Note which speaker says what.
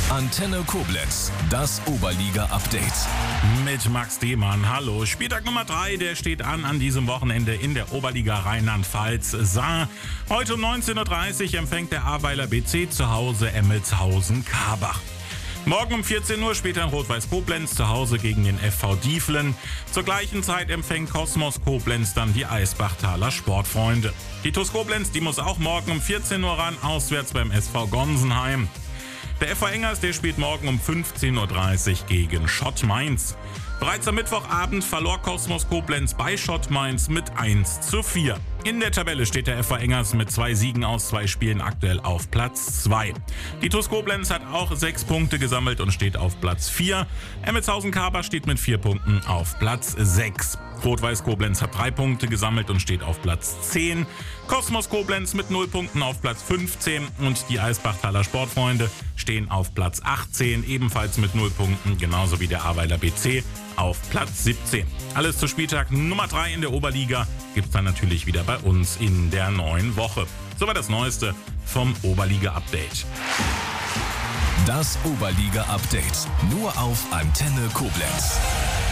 Speaker 1: Antenne Koblenz, das Oberliga-Update.
Speaker 2: Mit Max Demann. Hallo. Spieltag Nummer 3, der steht an diesem Wochenende in der Oberliga Rheinland-Pfalz. Saar. Heute um 19.30 Uhr empfängt der Ahrweiler BC zu Hause Emmelshausen-Karbach. Morgen um 14 Uhr spielt dann Rot-Weiß Koblenz zu Hause gegen den FV Dieflen. Zur gleichen Zeit empfängt Kosmos Koblenz dann die Eisbachtaler Sportfreunde. Die TuS Koblenz, die muss auch morgen um 14 Uhr ran, auswärts beim SV Gonsenheim. Der FV Engers, der spielt morgen um 15.30 Uhr gegen Schott Mainz. Bereits am Mittwochabend verlor Kosmos Koblenz bei Schott Mainz mit 1:4. In der Tabelle steht der FV Engers mit 2 Siegen aus 2 Spielen aktuell auf Platz 2. Die TuS Koblenz hat auch 6 Punkte gesammelt und steht auf Platz 4. Emmelshausen-Karbach steht mit 4 Punkten auf Platz 6. Rot-Weiß Koblenz hat 3 Punkte gesammelt und steht auf Platz 10. Kosmos Koblenz mit 0 Punkten auf Platz 15 und die Eisbachtaler Sportfreunde stehen auf Platz 18, ebenfalls mit 0 Punkten, genauso wie der Ahrweiler BC auf Platz 17. Alles zu Spieltag Nummer 3 in der Oberliga gibt's dann natürlich wieder bei uns in der neuen Woche. Soweit das Neueste vom Oberliga-Update.
Speaker 1: Das Oberliga-Update, nur auf Antenne Koblenz.